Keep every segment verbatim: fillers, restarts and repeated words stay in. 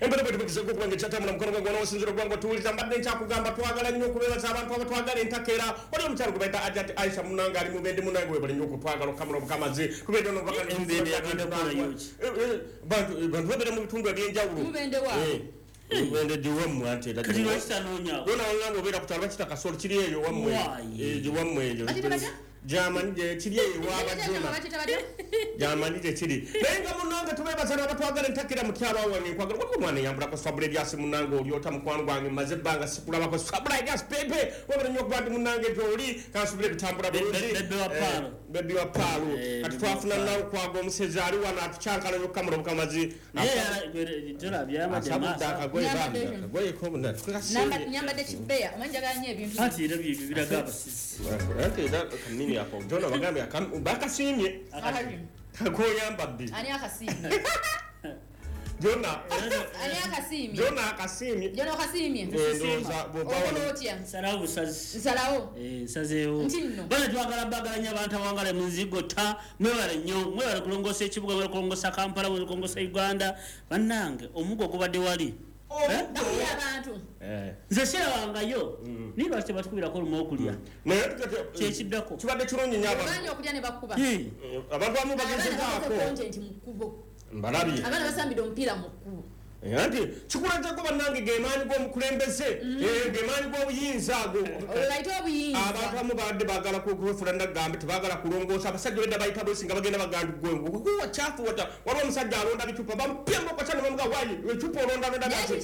Embere bwe tubikize kubange chatamula mukono gwange n'osinzira gwange tuwulira mbadde nkyakugamba twagala nnyo okubeebaza abantu abatwagala entakera oli omukyalo gwe bayita Ajat Aisha Munanga ali mubende munange we bali nnyo okutwagala okamula obukamazi kubera ono bakali embende yagenda kukola yuki bantu bantu babere mu bitundu ebyenjawulo mubende waabwe mubende diwammwe ante era kati lwakitanoonyawo yona olanga obeera kutala bakita kasolo kiri eyo wammwe diwammwe eyo Jamani je kiri eyo wabajona Jamani je kiri nenga munanga tubebaza n'abatwagala entakira mukyalo wange nkwagala wako mwana yambula ko Fabule Elias munanga oli ota mukwano gwange maze banga sikulaba ko Fabule Elias pepe wabere nyo kwandi munanga joli kansubire bitambula bulungi bebe wa palo bebe wa palo kati twafuna nawo kwago omusezali wana atuchankala yokamura bukamazi eh tola byama jamasa agoye banga agoye ko muna namba nyamba de chibeya manjaganye ebintu ati era bibyo biragaba sisi ate da kanini hapo jona bagambe akam bakasimye kakoyamba bi ani akasimye Jona ani akasimye Jona akasimye Jona akasimye ndoza bobawotia salawu sazi salawo eh sazeo bana twagala baganya abantu awangale munzigo ta mwewale nnyo mwewale kulongosa ekibuga mwewale kulongosa Kampala mwewale kulongosa Uganda bannange omugo gubadde wali eh abantu eh nze sera wangayo niba kite batukubira ko lumo okulya naye kyekiddako kibadde kirungi nnyo abantu banyo okulya ne bakuba abantu abamu bagezezaako content mu kubo mbalabi abana basambira omupiira mu kubo Yanti chikulanja ko banange gemani go mukulembeze eh gemani go buyinza go olaito obuyinza abantu amu badde bagala ko kufulanda gambe tebagala kulongosa abasajja wenda bayita bosinga bagenda bagandu gwengo kuwa chafu wata wali omusajja alonda bichupa bampemba kwa chana bamuga wayi bichupa olonda nda basi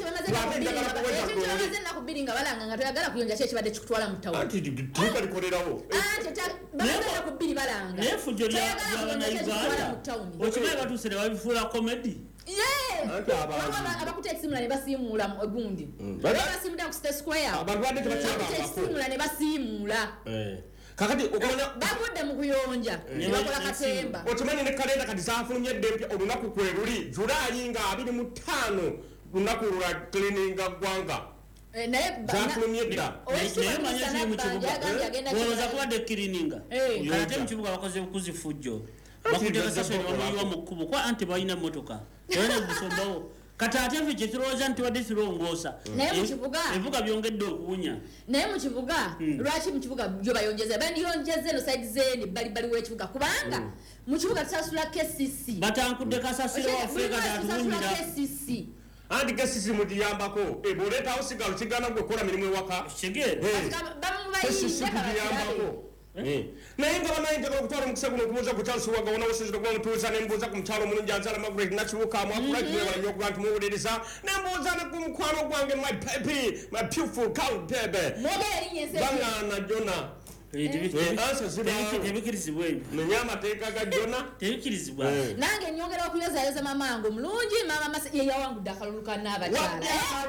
babende na kubiringa balanga nga toyagala kuyonja kye kibadde kikutwala mu tawo anti tuka likolerawo anti ta babende kubiri balanga nefu jolya yana Uganda okibaye batusere babifula comedy yeah aba abakuta eksimula ne basimula egundi basimula ku State Square abantu badde tebachaba eksimula ne basimula eh kakati okonya bagudde mu kuyonja bakola katemba okimanyi ne kalenda kati safulumye dempya olunaku kweruli Julai nga abiri mu ttaano lunaku lwa cleaninga gwanga naye bafulumyedda manya kiri mu kibuga woza kubadde cleaninga kate mu kibuga bakoze kuzifujjo bakuteka sasa bamuyiwa mu kubo kwa anti bayina motoka yone busombawo kata atefe kiroza nti wadde sirongosa naye mu kibuga evuga byongedde okunya naye mu kibuga lwaki mu kibuga byo bayongeza bandi yongeze no side zeni bali bali we kibuga kubanga mu kibuga tsasula K C C batankudde kasasiro Afrika datunyira K C C andi gasisi mudiyambako eboleta osigalo kigana gwe kola mirimu ewaka shege bamu bayiyambako eh naye nga banaye njagala okutwala omukisa guno okubuuza ku Charles Waga wona wosizira gwa mutuuza ne mbuuza ku mukyalo omulungi Anzala Margaret Nakibuka mwakula kiwebala nnyo okuba nti muwuliriza ne mbuuza ne ku mukwano gwange my baby my beautiful cow baby bangana Jona tebikirizibwa ebyo menya amateeka ga Jona tebikirizibwa nange nyongera okuyoza yoza mamango mulungi mama masa yawangudde akalulu ka n'abakyala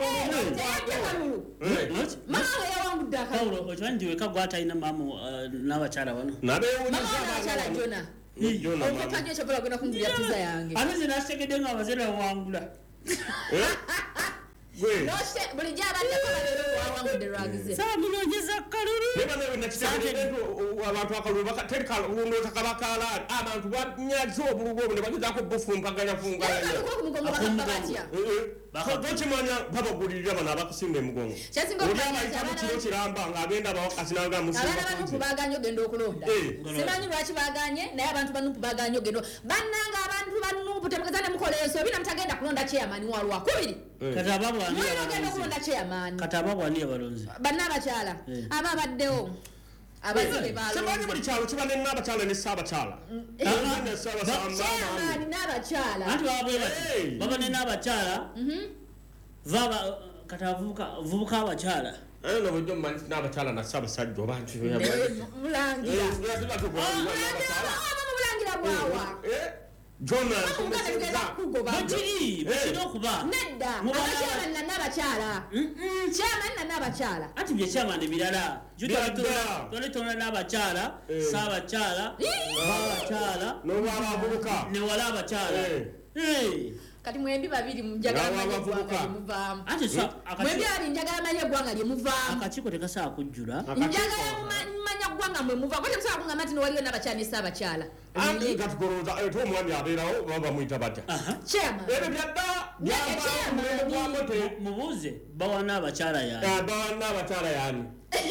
mama yawangudde akalulu okimanyi nti weka gwatalina mama n'abakyala bano n'abakyala Jona omutajja ekyobola ogenda kungulira pizza yange ate ze nakitegedde nga abazere bawangula Noshe bulijja abadde balero wawangudde lwagize samunonyeza kalulu neba nawe nakitegerezo abantu akalulu bakaterika lundo takabakala abantu banyazo obulugo ne bagizako bufumpaganya funganya bakachimanya baba gulirira bana bakusimba emugongo kyasinga okubanga kiro kiramba nga agenda bawakasinanga musimba abantu baganye ogenda okulonda simanyi lwaki baganye naye abantu banupu baganye ogenda bannanga abantu banupu temugazane mukoleso bina mtagenda kulonda chairman walwa kubiri kata babu ani agenda kulonda chairman kata babu ani abalonzi banna abakyala aba baddewo abazile balo simanyi buli kyalo kibane n'abakyala ne saabakyala abana saba samba ni n'abakyala anti babwe bati baba ne n'abakyala vaba katavuka vubuka abakyala ano nabujjo mmanyi n'abakyala na ssaabasajja oba nti mulangira mulangira bwawa Jona bachiri bachino kuba nedda abakyala na n'abakyala chairman na n'abakyala ati bye chairman birala juda tole tona n'abakyala saabakyala abakyala no babavubuka ne wala abakyala eh kati mwembi babiri mjagala manye gwanga muvamu ati sa mwembi ali njagala manye gwanga lye muvamu akachiko tekasa kujjura njagala manya gwanga mwe muvamu kwate msa kunga mati no waliyo n'abakyala saabakyala andi gatukoroza eto omwami abeerawo baba muyita batya chairman ebe byadda mubuuze bawana abakyala yani bawana abakyala yani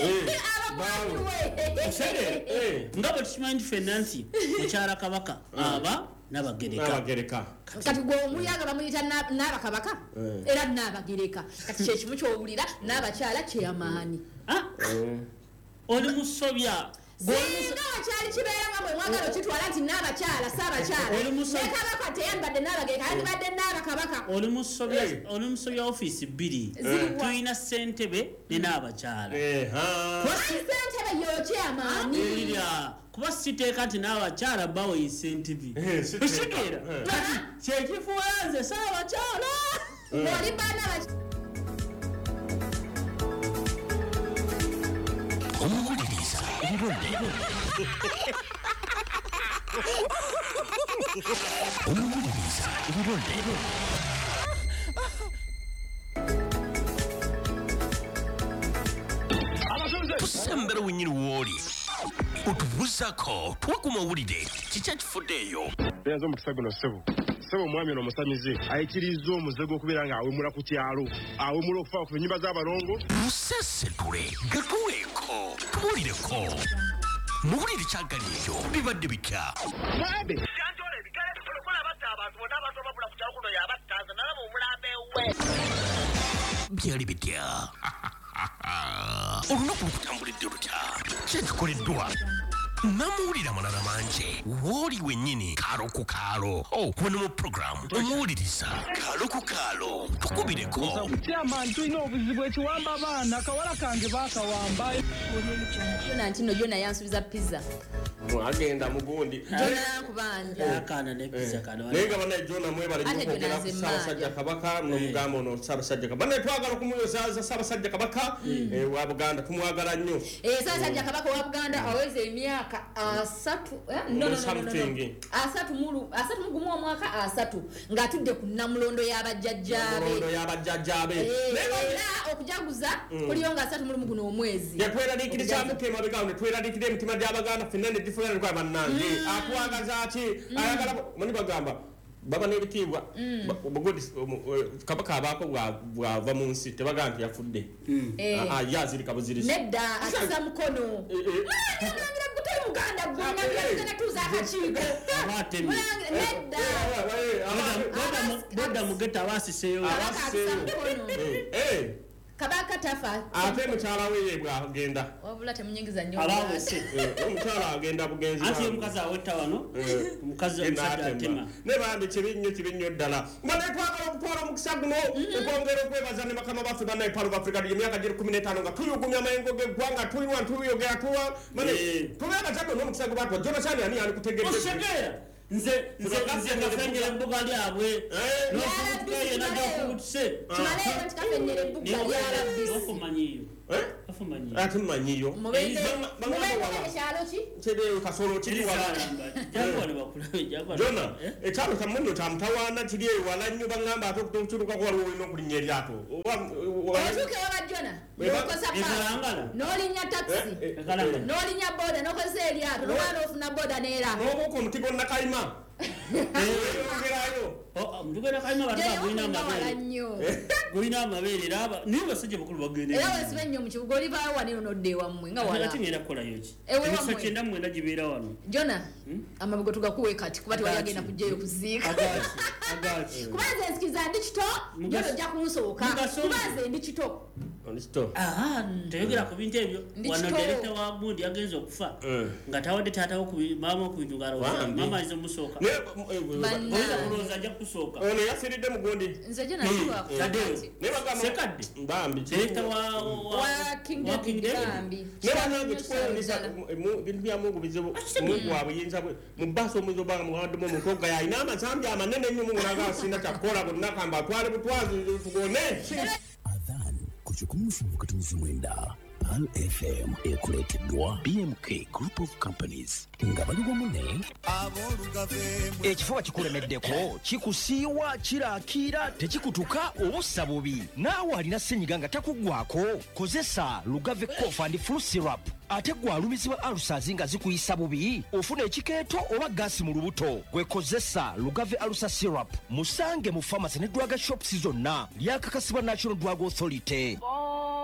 nga bwe tukimanyi nti ffenna nti mukyala kabaka aba n'abagereka kati gwe omuyaga bamuyita n'abakabaka era n'abagereka kati kyekimu kyowulira n'abakyala kyeyamaani oli musobya singa wakyali kibeera nga bwe mwagala okitwala nti n'abakyala saabakyala teyandibadde n'abagereka yandibadde n'abakabaka oli musobya ofiisi bbiri tulina ssentebe ne n'abakyala sentebe yokyamaani kuba siteeka nti n'abakyala baweyi sentebe okigeera kati kyekifuula nze saabakyala oli baana omuliriza ebirunde omuliriza ebirunde tusembera wenyini wooli otubuzako tuwakuma owulire kikya kifuddeeyo beyaza omukisa guno ssebo ssebo omwami ono omusamize ayikiriza omuze gw'okubeera nga awemula ku kyalo awemula okufa ku nnyumba z'abalongo lusesetule gatuweeko tubuulireko muwulire kyagali ekyo bibadde bitya mwabe byali bitya olunaku lukutambulidde lutya kyekikoleddwa namuwulira amalala manje wooli wennyini kaalo ku kaalo wano mu programu omuwuliriza kaalo ku kaalo tukubireko kyama tulina obuzibu ekiwamba abaana akawala kange baakawamba jona ntino jona yansubiza pizza agenda mugundi jona yankubanja akana ne pizza kano nenga bana jona mwebale jokogera ku Ssaabasajja Kabaka n'omugambo ono Ssaabasajja Kabaka bana twagala kumuyozaza Ssaabasajja Kabaka wa Buganda tumwagala nnyo eh Ssaabasajja Kabaka wa Buganda aweze emyaka asatu no no no asatu mulu asatu mugumu omwaka asatu ngatudde ku namulondo y'abajjajjabe namulondo y'abajjajjabe era okujaguza kuliyo nga asatu mulu muguno omwezi yatweraliikiriza mutema bigambo tweraliikira emitima gy'Abaganda ffenna ne different kwa bannange atwagaza ati ayagala mani bagamba baba n'ebitiibwa bugodi Kabaka abaako bwava mu nsi tebaga nti yafudde yazirika buzirisi nedda asaza mukono Uganda gwonna byagenda tuza akakiiko abatemi nedda boda mugeta abasiseyo eh Kabaka tafa ate mukyala we bwagenda wabula temunyingiza nnyo abawese omukyala agenda bugenzi ati omukazi awetta wano omukazi omusajja atema ne bambi kibinnyo kibinnyo ddala mwana twagala okutwala omukisa guno okwongera okwebaza ne bakama baffe bannaipalo b'Afrika emyaka giri kumi n'etaano nga tuyugumya amayengo g'eggwanga tuliwa tuyogera tuwa mane tubeebaza n'omukisa gwe batwa Jonathan ani ali kutegeera nze nze nze ngafengera embuga lyabwe nofutukeye najokutuse kimalero tikafengera embuga lyabwe ofumanyiyo ofumanyiyo ati mmanyiyo mubende ekyalo ki kiri kasolo kiri wala jagwale bakulabe jagwale Jona ekyalo kya munno kya mutawaana kiri ewala nnyo bangamba ate okutuuka ko waliwo olina okulinnya eryato otuuke waba Jona nokosa paasi n'olinya takisi n'olinya boda n'okozesa eryato n'owaana ofuna boda n'era n'obuuka omuti gonna kayima eyongerayo mutugenda kayima bataka gulina amabeere gulina amabeere era niyo basajja bakulu bagende era wesibe nnyo mu kibuga olivaayo wanino n'odda ewammwe nga wala ate ngenda kukolayo ki emiso kyenda mwenda gibeera wano Jona amabugo tugakuwe kati kuba tewayagenda kujjayo kuziika kuba nze nsikiriza ndi kito Jona ojja kunsooka kuba nze ndi kito teyogera ku bintu ebyo wano direkta wa gundi yagenza okufa nga tawadde taatawo maama okubijungalo maama aliza omusooka oyinza kulowooza ajja kukusooka ono yafiiridde mu gundi nze gye nakiwasekadde bambi direkta wa King Bambi ne banange tukweyambisa bintu bya Mungu bizibu Mungu abuyinza bwe mu bbaasi omuyinza obanga muwaddemu omuntu ogga yalina amazambi amanene ennyo Mungu nagasinda kyakukola bonna kamba atwale butwazi tugone kuchukua mfumo katumizi mwenda P A L F M ekuleteddwa B M K Group of Companies nga bali wamu ne ekifuba kikulemeddeko kikusiiwa kiraakira tekikutuka obussa bubi naawe alina ssenyiga nga takuggwako kozesa Lugave Cough and Flu Syrup ate gwe alumizibwa alusazi nga zikuyisa bubi ofuna ekikeeto oba gaasi mu lubuto gwekozesa Lugave Alusa Syrup musange mu pharmacy ne drug shops zonna lyakakasibwa National Drug Authority.